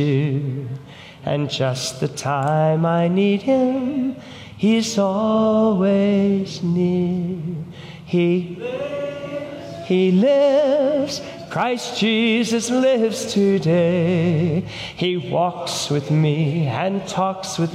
And just the time I need him, he's always near. He lives. Christ Jesus lives today. He walks with me and talks with me.